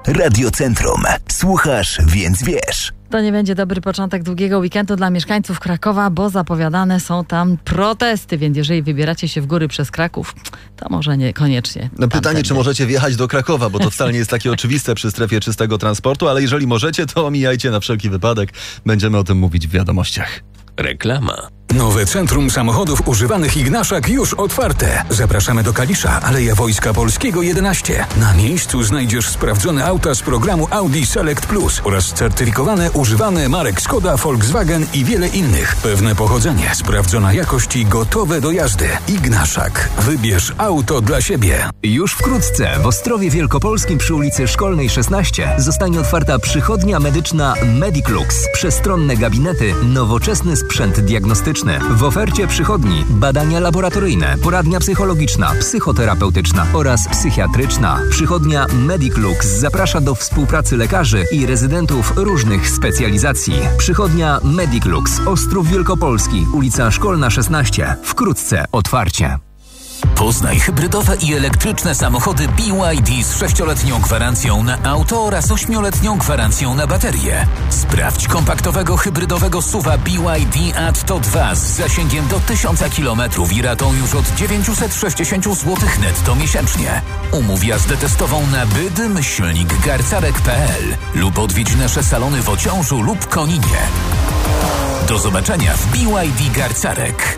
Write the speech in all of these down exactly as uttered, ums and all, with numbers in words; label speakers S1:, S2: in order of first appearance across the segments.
S1: Radio Centrum. Słuchasz, więc wiesz.
S2: To nie będzie dobry początek długiego weekendu dla mieszkańców Krakowa, bo zapowiadane są tam protesty, więc jeżeli wybieracie się w góry przez Kraków, to może niekoniecznie.
S3: No pytanie,
S2: tamtędy.
S3: czy możecie wjechać do Krakowa, bo to wcale nie jest takie oczywiste przy strefie czystego transportu, ale jeżeli możecie, to omijajcie na wszelki wypadek. Będziemy o tym mówić w wiadomościach.
S4: Reklama. Nowe Centrum Samochodów Używanych Ignaszak już otwarte. Zapraszamy do Kalisza, Aleja Wojska Polskiego jedenaście. Na miejscu znajdziesz sprawdzone auta z programu Audi Select Plus oraz certyfikowane używane marek Skoda, Volkswagen i wiele innych. Pewne pochodzenie, sprawdzona jakość i gotowe do jazdy. Ignaszak. Wybierz auto dla siebie.
S5: Już wkrótce w Ostrowie Wielkopolskim przy ulicy Szkolnej szesnaście zostanie otwarta przychodnia medyczna Mediclux. Przestronne gabinety, nowoczesny sprzęt diagnostyczny. W ofercie przychodni badania laboratoryjne, poradnia psychologiczna, psychoterapeutyczna oraz psychiatryczna. Przychodnia Mediclux zaprasza do współpracy lekarzy i rezydentów różnych specjalizacji. Przychodnia Mediclux, Ostrów Wielkopolski, ulica Szkolna szesnaście. Wkrótce otwarcie.
S4: Poznaj hybrydowe i elektryczne samochody B Y D z sześcioletnią gwarancją na auto oraz ośmioletnią gwarancją na baterie. Sprawdź kompaktowego hybrydowego S U V-a B Y D Atto dwa z zasięgiem do tysiąca kilometrów i ratą już od dziewięćset sześćdziesiąt złotych netto miesięcznie. Umów jazdę testową na bydm myślnik garcarek kropka p l lub odwiedź nasze salony w Ociążu lub Koninie. Do zobaczenia w B Y D Garcarek.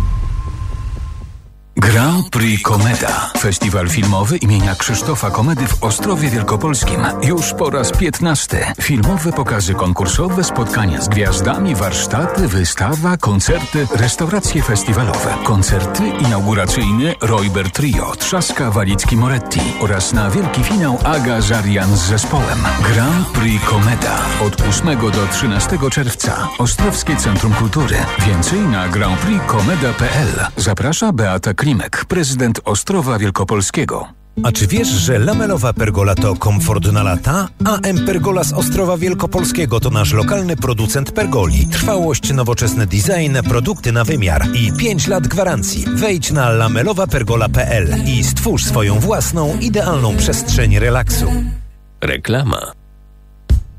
S4: Grand Prix Komeda. Festiwal filmowy imienia Krzysztofa Komedy w Ostrowie Wielkopolskim. Już po raz piętnasty. Filmowe pokazy konkursowe, spotkania z gwiazdami, warsztaty, wystawa, koncerty, restauracje festiwalowe. Koncerty inauguracyjne Royber Trio, Trzaska, Walicki, Moretti oraz na wielki finał Aga Zarian z zespołem. Grand Prix Komeda. Od ósmego do trzynastego czerwca. Ostrowskie Centrum Kultury. Więcej na grand prix komeda kropka p l. Zaprasza Beata Klimek, prezydent Ostrowa Wielkopolskiego.
S6: A czy wiesz, że lamelowa pergola to komfort na lata? A M Pergola z Ostrowa Wielkopolskiego to nasz lokalny producent pergoli. Trwałość, nowoczesny design, produkty na wymiar i pięć lat gwarancji. Wejdź na lamelowa pergola kropka p l i stwórz swoją własną, idealną przestrzeń relaksu.
S4: Reklama.